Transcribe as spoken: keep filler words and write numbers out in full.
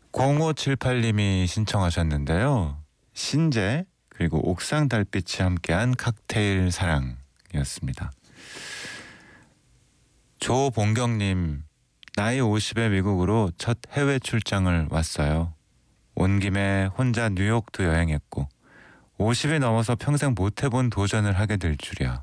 공오칠팔님이 신청하셨는데요. 신재 그리고 옥상 달빛이 함께한 칵테일 사랑이었습니다. 조봉경님, 나이 오십에 미국으로 첫 해외 출장을 왔어요. 온 김에 혼자 뉴욕도 여행했고 오십이 넘어서 평생 못 해본 도전을 하게 될 줄이야.